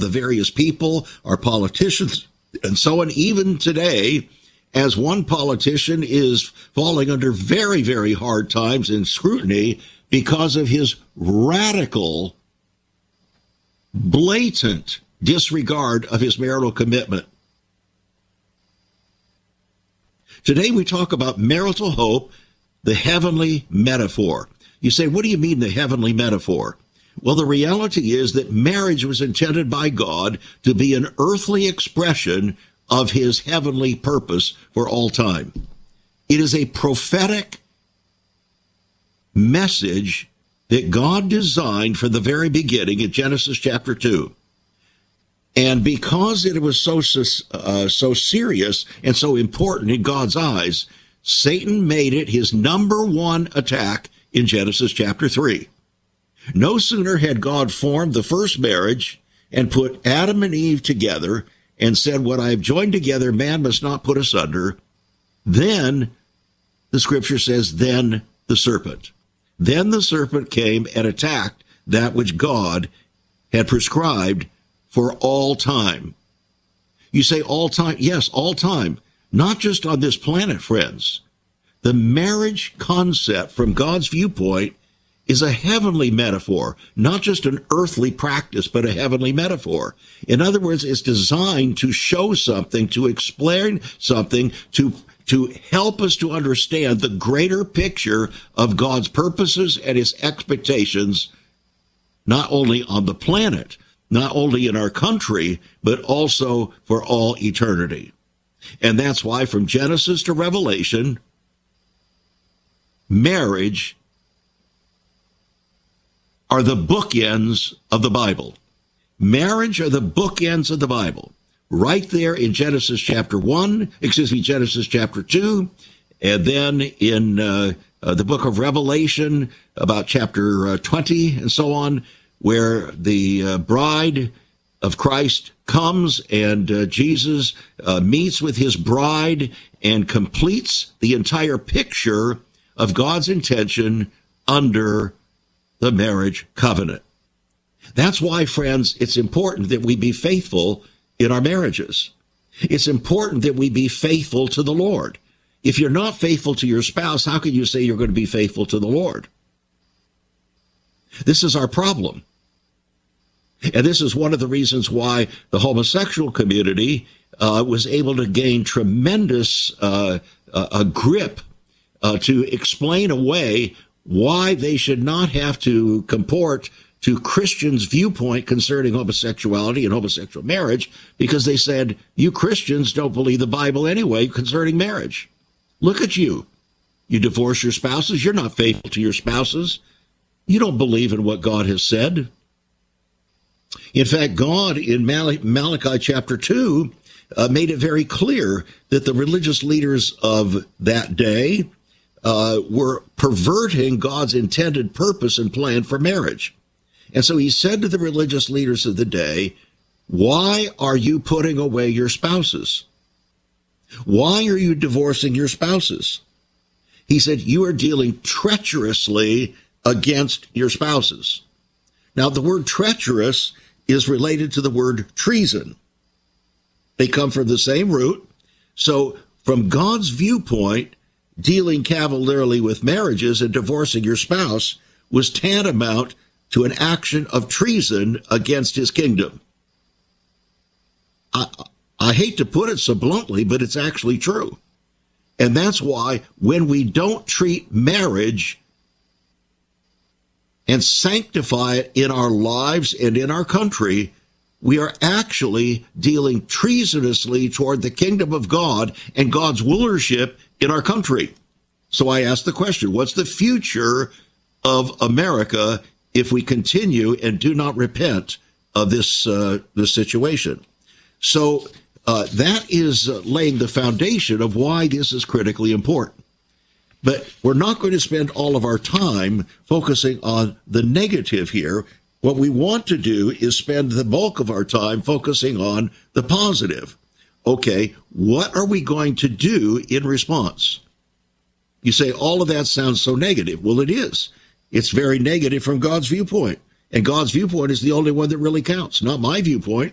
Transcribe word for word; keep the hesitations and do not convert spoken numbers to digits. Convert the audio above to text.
the various people, our politicians, and so on. Even today, as one politician is falling under very, very hard times and scrutiny because of his radical, blatant disregard of his marital commitment. Today we talk about marital hope, the heavenly metaphor. You say, what do you mean the heavenly metaphor? Well, the reality is that marriage was intended by God to be an earthly expression of his heavenly purpose for all time. It is a prophetic message that God designed from the very beginning in Genesis chapter two. And because it was so, uh, so serious and so important in God's eyes, Satan made it his number one attack in Genesis chapter three. No sooner had God formed the first marriage and put Adam and Eve together and said, what I have joined together, man must not put asunder. Then, the scripture says, then the serpent. Then the serpent came and attacked that which God had prescribed for all time. You say all time? Yes, all time. Not just on this planet, friends. The marriage concept from God's viewpoint is a heavenly metaphor, not just an earthly practice, but a heavenly metaphor. In other words, it's designed to show something, to explain something, to, to help us to understand the greater picture of God's purposes and his expectations, not only on the planet, not only in our country, but also for all eternity. And that's why from Genesis to Revelation, marriage are the bookends of the Bible. Marriage are the bookends of the Bible. Right there in Genesis chapter one, excuse me, Genesis chapter two, and then in uh, uh, the book of Revelation, about chapter uh, twenty and so on, where the uh, bride of Christ comes and uh, Jesus uh, meets with his bride and completes the entire picture of God's intention under the marriage covenant. That's why, friends, it's important that we be faithful in our marriages. It's important that we be faithful to the Lord. If you're not faithful to your spouse, how can you say you're going to be faithful to the Lord? This is our problem. And this is one of the reasons why the homosexual community uh, was able to gain tremendous uh, uh, a grip uh, to explain away why they should not have to comport to Christians' viewpoint concerning homosexuality and homosexual marriage, because they said, you Christians don't believe the Bible anyway concerning marriage. Look at you. You divorce your spouses. You're not faithful to your spouses. You don't believe in what God has said. In fact, God in Mal- Malachi chapter two uh, made it very clear that the religious leaders of that day Uh, were perverting God's intended purpose and plan for marriage. And so he said to the religious leaders of the day, why are you putting away your spouses? Why are you divorcing your spouses? He said, you are dealing treacherously against your spouses. Now, the word treacherous is related to the word treason. They come from the same root. So from God's viewpoint, dealing cavalierly with marriages and divorcing your spouse was tantamount to an action of treason against his kingdom. I, I hate to put it so bluntly, but it's actually true. And that's why when we don't treat marriage and sanctify it in our lives and in our country, we are actually dealing treasonously toward the kingdom of God and God's rulership in our country. So I ask the question, what's the future of America if we continue and do not repent of this, uh, this situation? So uh, that is uh, laying the foundation of why this is critically important. But we're not going to spend all of our time focusing on the negative here. What we want to do is spend the bulk of our time focusing on the positive. Okay, what are we going to do in response? You say, all of that sounds so negative. Well, it is. It's very negative from God's viewpoint. And God's viewpoint is the only one that really counts, not my viewpoint.